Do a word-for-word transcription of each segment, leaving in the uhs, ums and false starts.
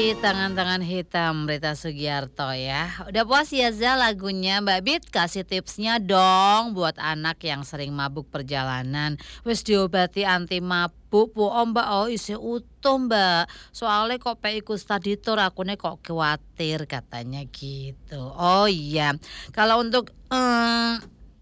dari Tangan-Tangan Hitam Rita Sugiarto ya. Udah puas ya Za lagunya Mbak Bit, kasih tipsnya dong buat anak yang sering mabuk perjalanan. Wis diobati anti mabuk bu oh Mbak, oh isi utuh Mbak. Soalnya kok pe iku tadi tur akune kok khawatir katanya gitu. Oh iya. Kalau untuk eh,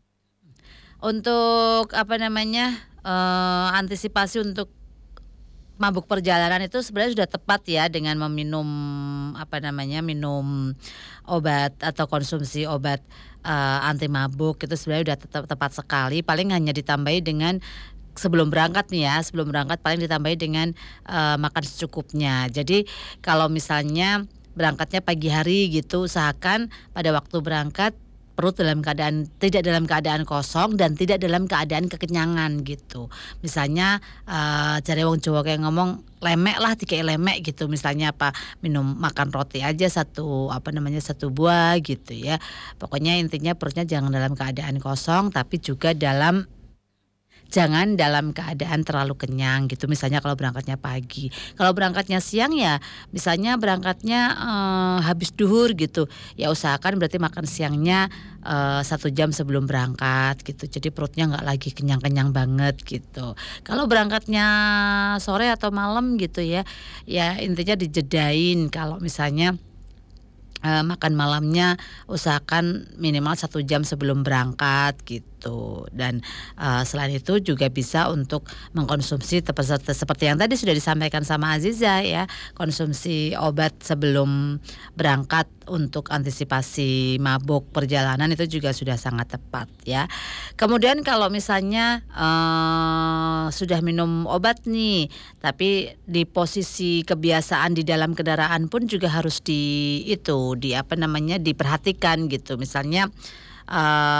untuk apa namanya? eh, antisipasi untuk mabuk perjalanan itu sebenarnya sudah tepat ya dengan meminum apa namanya minum obat atau konsumsi obat eh, anti mabuk itu sebenarnya sudah tetap tepat sekali. Paling hanya ditambahi dengan sebelum berangkat nih ya, sebelum berangkat paling ditambahi dengan eh, makan secukupnya. Jadi kalau misalnya berangkatnya pagi hari gitu, usahakan pada waktu berangkat perut dalam keadaan tidak dalam keadaan kosong dan tidak dalam keadaan kekenyangan gitu. Misalnya uh, jare wong Jawa kayak ngomong lemek lah, tiga lemek gitu. Misalnya apa minum makan roti aja satu apa namanya satu buah gitu ya. Pokoknya intinya perutnya jangan dalam keadaan kosong tapi juga dalam jangan dalam keadaan terlalu kenyang gitu. Misalnya kalau berangkatnya pagi, kalau berangkatnya siang ya, misalnya berangkatnya eh, habis duhur gitu, ya usahakan berarti makan siangnya eh, satu jam sebelum berangkat gitu. Jadi perutnya nggak lagi kenyang-kenyang banget gitu. Kalau berangkatnya sore atau malam gitu ya, ya intinya dijedain. Kalau misalnya Eh, makan malamnya usahakan minimal satu jam sebelum berangkat gitu. Dan eh, selain itu juga bisa untuk mengkonsumsi tepat seperti yang tadi sudah disampaikan sama Aziza ya, konsumsi obat sebelum berangkat untuk antisipasi mabuk perjalanan itu juga sudah sangat tepat ya. Kemudian kalau misalnya eh, sudah minum obat nih, tapi di posisi kebiasaan di dalam kendaraan pun juga harus di itu di apa namanya diperhatikan gitu. Misalnya uh,